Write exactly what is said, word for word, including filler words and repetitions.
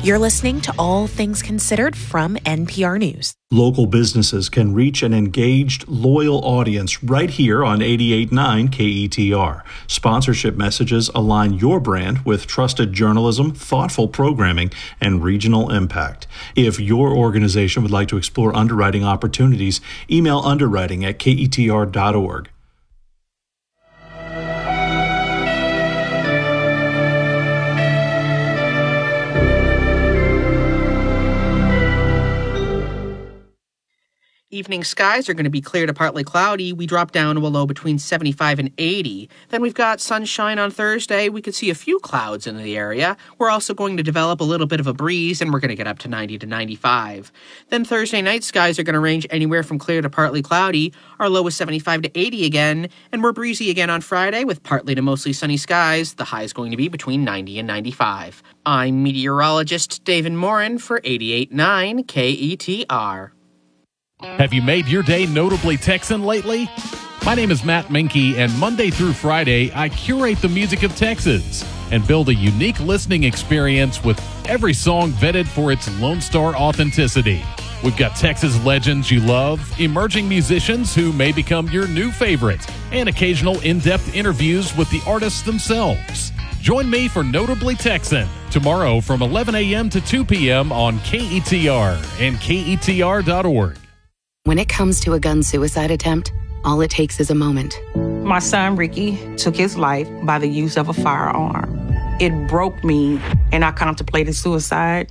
You're listening to All Things Considered from N P R News. Local businesses can reach an engaged, loyal audience right here on eighty-eight point nine K E T R. Sponsorship messages align your brand with trusted journalism, thoughtful programming, and regional impact. If your organization would like to explore underwriting opportunities, email underwriting at K E T R dot org. Evening skies are going to be clear to partly cloudy. We drop down to a low between seventy-five and eighty. Then we've got sunshine on Thursday. We could see a few clouds in the area. We're also going to develop a little bit of a breeze, and we're going to get up to ninety to ninety-five. Then Thursday night skies are going to range anywhere from clear to partly cloudy. Our low is seventy-five to eighty again, and we're breezy again on Friday with partly to mostly sunny skies. The high is going to be between ninety and ninety-five. I'm meteorologist David Morin for eighty-eight point nine K E T R. Have you made your day notably Texan lately? My name is Matt Minke, and Monday through Friday, I curate the music of Texas and build a unique listening experience with every song vetted for its Lone Star authenticity. We've got Texas legends you love, emerging musicians who may become your new favorite, and occasional in-depth interviews with the artists themselves. Join me for Notably Texan tomorrow from eleven a.m. to two p.m. on K E T R and K E T R dot org. When it comes to a gun suicide attempt, all it takes is a moment. My son, Ricky, took his life by the use of a firearm. It broke me, and I contemplated suicide.